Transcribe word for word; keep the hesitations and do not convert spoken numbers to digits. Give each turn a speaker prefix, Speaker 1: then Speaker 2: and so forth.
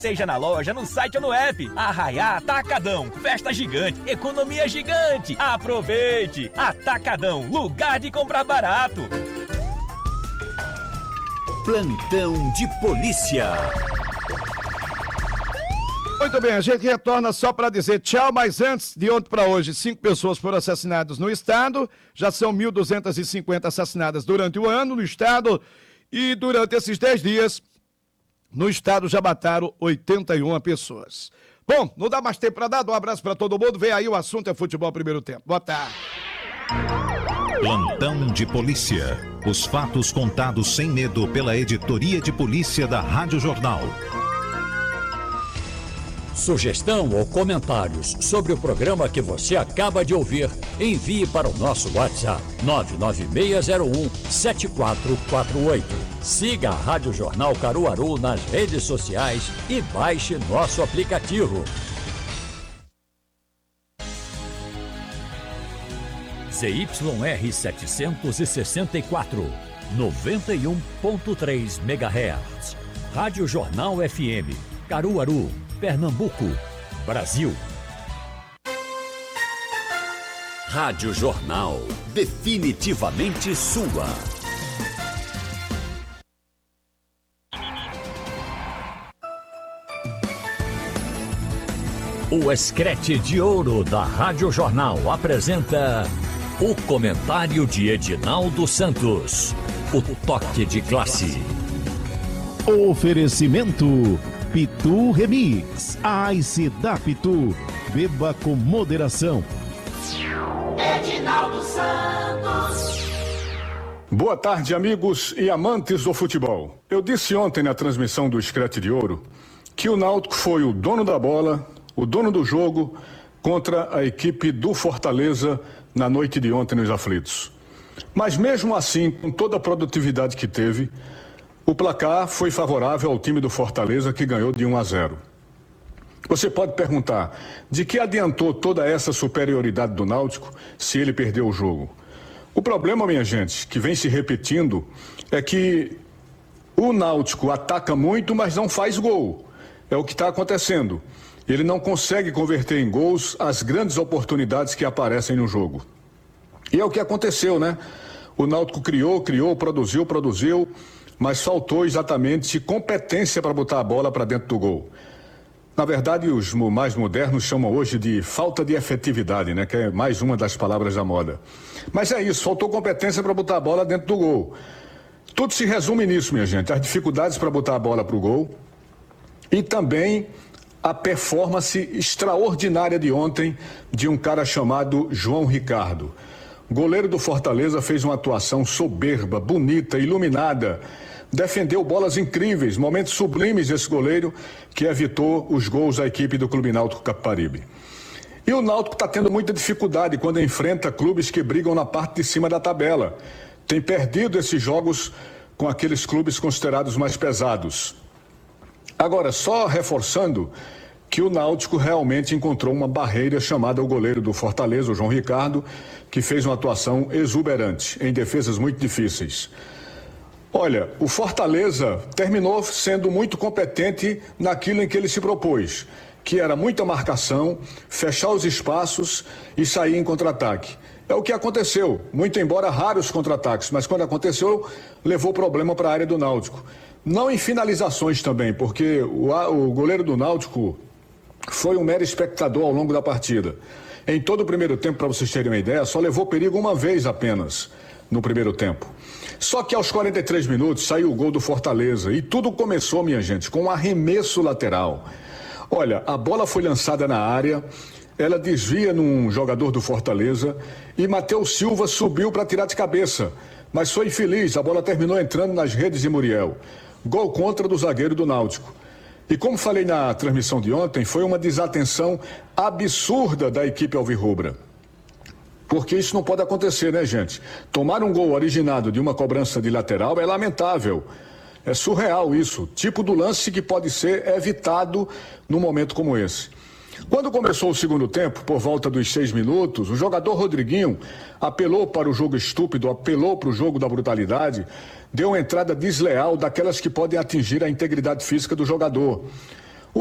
Speaker 1: Seja na loja, no site ou no app. Arraiá Atacadão, festa gigante, economia gigante. Aproveite! Atacadão, lugar de comprar barato.
Speaker 2: Plantão de polícia.
Speaker 3: Muito bem, a gente retorna só para dizer tchau, mas antes, de ontem para hoje, cinco pessoas foram assassinadas no estado, já são mil duzentas e cinquenta assassinadas durante o ano no estado, e durante esses dez dias, no estado já mataram oitenta e uma pessoas. Bom, não dá mais tempo para dar, um abraço para todo mundo, vem aí o assunto é futebol primeiro tempo. Boa tarde.
Speaker 4: Plantão de polícia. Os fatos contados sem medo pela editoria de polícia da Rádio Jornal.
Speaker 5: Sugestão ou comentários sobre o programa que você acaba de ouvir, envie para o nosso WhatsApp nove nove seis zero um sete quatro quatro oito. Siga a Rádio Jornal Caruaru nas redes sociais e baixe nosso aplicativo. Z Y R setecentos e sessenta e quatro, noventa e um ponto três megahertz. Rádio Jornal F M, Caruaru, Pernambuco, Brasil. Rádio Jornal, definitivamente sua. O Escrete de Ouro da Rádio Jornal apresenta o comentário de Edinaldo Santos, o toque de classe.
Speaker 6: Oferecimento Pitu Remix, Ice da Pitu, beba com moderação.
Speaker 7: Edinaldo Santos.
Speaker 8: Boa tarde, amigos e amantes do futebol. Eu disse ontem na transmissão do Escrete de Ouro que o Náutico foi o dono da bola, o dono do jogo contra a equipe do Fortaleza na noite de ontem nos aflitos. Mas mesmo assim, com toda a produtividade que teve, o placar foi favorável ao time do Fortaleza, que ganhou de um a zero. Você pode perguntar, de que adiantou toda essa superioridade do Náutico se ele perdeu o jogo? O problema, minha gente, que vem se repetindo, é que o Náutico ataca muito, mas não faz gol. É o que está acontecendo. Ele não consegue converter em gols as grandes oportunidades que aparecem no jogo. E é o que aconteceu, né? O Náutico criou, criou, produziu, produziu, mas faltou exatamente competência para botar a bola para dentro do gol. Na verdade, os mais modernos chamam hoje de falta de efetividade, né? Que é mais uma das palavras da moda. Mas é isso, faltou competência para botar a bola dentro do gol. Tudo se resume nisso, minha gente. As dificuldades para botar a bola para o gol e também a performance extraordinária de ontem de um cara chamado João Ricardo. Goleiro do Fortaleza fez uma atuação soberba, bonita, iluminada. Defendeu bolas incríveis, momentos sublimes desse goleiro que evitou os gols da equipe do Clube Náutico Capibaribe. E o Náutico está tendo muita dificuldade quando enfrenta clubes que brigam na parte de cima da tabela. Tem perdido esses jogos com aqueles clubes considerados mais pesados. Agora, só reforçando que o Náutico realmente encontrou uma barreira chamada o goleiro do Fortaleza, o João Ricardo, que fez uma atuação exuberante em defesas muito difíceis. Olha, o Fortaleza terminou sendo muito competente naquilo em que ele se propôs, que era muita marcação, fechar os espaços e sair em contra-ataque. É o que aconteceu, muito embora raros contra-ataques, mas quando aconteceu, levou problema para a área do Náutico. Não em finalizações também, porque o, o goleiro do Náutico foi um mero espectador ao longo da partida. Em todo o primeiro tempo, para vocês terem uma ideia, só levou perigo uma vez apenas no primeiro tempo. Só que aos quarenta e três minutos saiu o gol do Fortaleza e tudo começou, minha gente, com um arremesso lateral. Olha, a bola foi lançada na área, ela desvia num jogador do Fortaleza e Matheus Silva subiu para tirar de cabeça. Mas foi infeliz, a bola terminou entrando nas redes de Muriel. Gol contra do zagueiro do Náutico. E como falei na transmissão de ontem, foi uma desatenção absurda da equipe alvirrubra. Porque isso não pode acontecer, né, gente? Tomar um gol originado de uma cobrança de lateral é lamentável. É surreal isso. Tipo do lance que pode ser evitado num momento como esse. Quando começou o segundo tempo, por volta dos seis minutos, o jogador Rodriguinho apelou para o jogo estúpido, apelou para o jogo da brutalidade, deu uma entrada desleal daquelas que podem atingir a integridade física do jogador.